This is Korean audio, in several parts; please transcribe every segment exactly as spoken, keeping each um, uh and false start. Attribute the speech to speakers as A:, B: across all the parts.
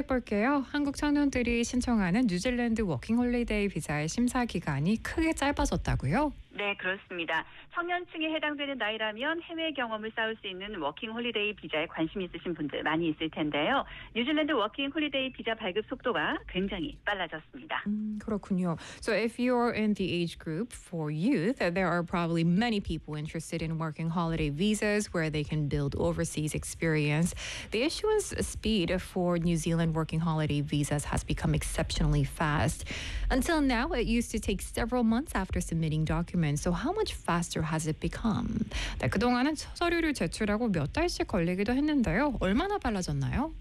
A: 볼게요. 한국 청년들이 신청하는 뉴질랜드 워킹홀리데이 비자의 심사 기간이 크게 짧아졌다고요?
B: 네, 그렇습니다. 청년층에 해당되는 나이라면 해외 경험을 쌓을 수 있는 워킹 홀리데이 비자에 관심 있으신 분들 많이 있을 텐데요. 뉴질랜드 워킹 홀리데이 비자 발급 속도가 굉장히 빨라졌습니다.
A: 음, 그렇군요. So if you're in the age group for youth, there are probably many people interested in working holiday visas where they can build overseas experience. The issuance speed for New Zealand working holiday visas has become exceptionally fast. Until now, it used to take several months after submitting documents. So how much faster has it become? 네, 그동안은 서류를 제출하고 몇 달씩 걸리기도 했는데요. 얼마나 빨라졌나요?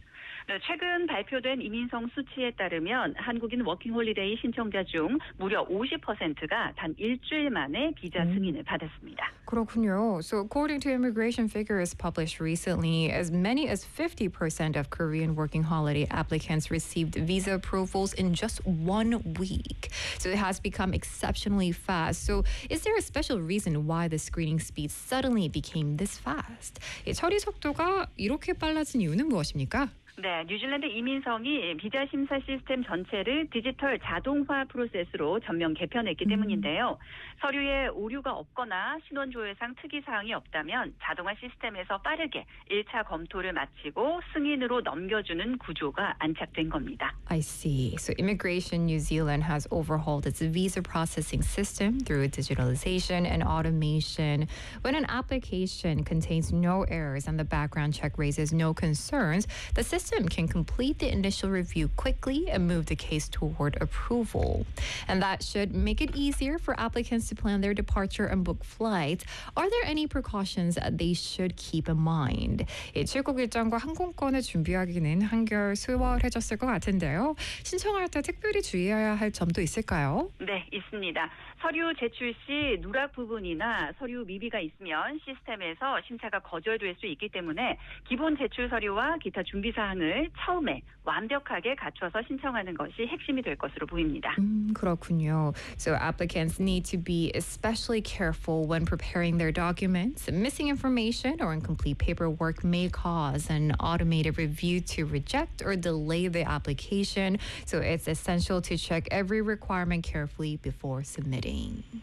B: 최근 발표된 이민성 수치에 따르면 한국인 워킹홀리데이 신청자 중 무려 오십 퍼센트가 단 일주일 만에 비자 승인을 받았습니다.
A: 그렇군요. So according to immigration figures published recently, as many as fifty percent of Korean working holiday applicants received visa approvals in just one week. So it has become exceptionally fast. So is there a special reason why the screening speed suddenly became this fast? 이 처리 속도가 이렇게 빨라진 이유는 무엇입니까?
B: 네, 뉴질랜드 이민성이 비자 심사 시스템 전체를 디지털 자동화 프로세스로 전면 개편했기 음. 때문인데요. 서류에 오류가 없거나 신원조회상 특이사항이 없다면 자동화 시스템에서 빠르게 일 차 검토를 마치고 승인으로 넘겨주는 구조가 안착된 겁니다.
A: I see. So Immigration New Zealand has overhauled its visa processing system through digitalization and automation. When an application contains no errors and the background check raises no concerns, the system can complete the initial review quickly and move the case toward approval. And that should make it easier for applicants to plan their departure and book flights. Are there any precautions that they should keep in mind? 이 출국 일정과 항공권을 준비하기는 한결 수월해졌을 것 같은데요. 신청할 때 특별히 주의해야 할 점도 있을까요?
B: 네, 있습니다. 서류 제출 시 누락 부분이나 서류 미비가 있으면 시스템에서 심사가 거절될 수 있기 때문에 기본 제출 서류와 기타 준비 사항을 처음에 완벽하게 갖춰서 신청하는 것이 핵심이 될 것으로 보입니다.
A: 음, 그렇군요. So applicants need to be especially careful when preparing their documents. Missing information or incomplete paperwork may cause an automated review to reject or delay the application. So it's essential to check every requirement carefully before submitting.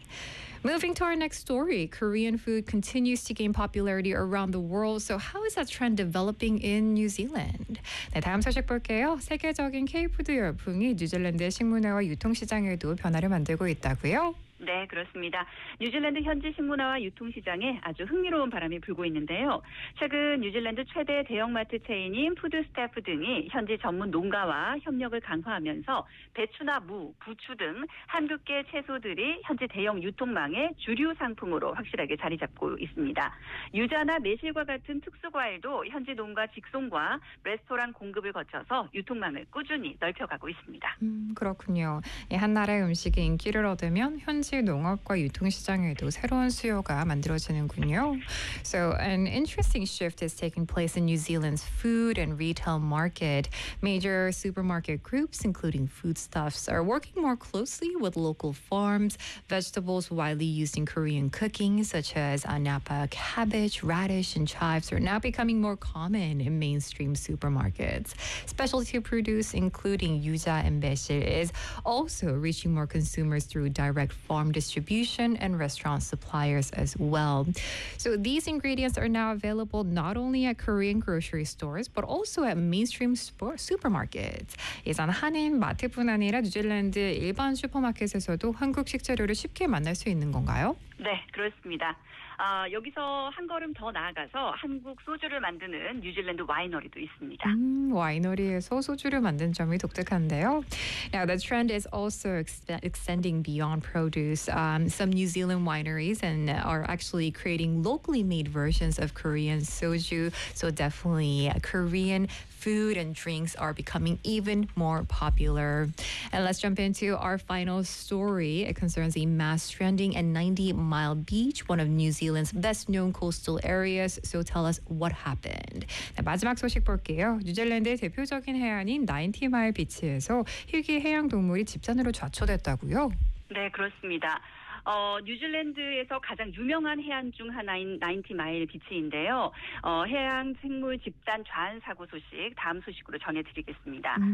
A: Moving to our next story, Korean food continues to gain popularity around the world. So how is that trend developing in New Zealand? 네, 다음 소식 볼게요. 세계적인 K-푸드 열풍이 뉴질랜드의 식문화와 유통시장에도 변화를 만들고 있다고요?
B: 네, 그렇습니다. 뉴질랜드 현지 식문화와 유통시장에 아주 흥미로운 바람이 불고 있는데요. 최근 뉴질랜드 최대 대형마트 체인인 푸드스태프 등이 현지 전문 농가와 협력을 강화하면서 배추나 무, 부추 등 한국계 채소들이 현지 대형 유통망의 주류 상품으로 확실하게 자리 잡고 있습니다. 유자나 매실과 같은 특수과일도 현지 농가 직송과 레스토랑 공급을 거쳐서 유통망을 꾸준히 넓혀가고 있습니다.
A: 음, 그렇군요. 한 나라의 음식이 인기를 얻으면 현지 농업과 유통시장에도 새로운 수요가 만들어지는군요. So an interesting shift is taking place in New Zealand's food and retail market. Major supermarket groups, including foodstuffs, are working more closely with local farms. Vegetables widely used in Korean cooking, such as annapa cabbage, radish, and chives, are now becoming more common in mainstream supermarkets. Specialty produce, including yuja and besil, is also reaching more consumers through direct farm distribution and restaurant suppliers as well. So these ingredients are now available not only at Korean grocery stores but also at mainstream supermarkets. 예전 한인 마트뿐 아니라 뉴질랜드 일반 슈퍼마켓에서도 한국 식재료를 쉽게 만날 수 있는 건가요?
B: 네, 그렇습니다. 아, 여기서 한 걸음 더 나아가서 한국 소주를 만드는 뉴질랜드 와이너리도 있습니다.
A: 음, 와이너리에서 소주를 만든 점이 독특한데요. Now, the trend is also ex- extending beyond produce. Um, some New Zealand wineries and are actually creating locally made versions of Korean soju. So definitely uh, Korean food and drinks are becoming even more popular. And let's jump into our final story. It concerns a mass stranding at ninety Mile Beach, one of New Zealand's best-known coastal areas. So tell us what happened. 네, 마지막 소식 볼게요. 뉴질랜드의 대표적인 해안인 나인티 마일 비치에서 힐기 해양 동물이 집단으로 좌초됐다고요?
B: 네, 그렇습니다. 어, 뉴질랜드에서 가장 유명한 해안 중 하나인 나인티 마일 비치인데요. 어, 해양 생물 집단 좌안 사고 소식 다음 소식으로 전해드리겠습니다. 음.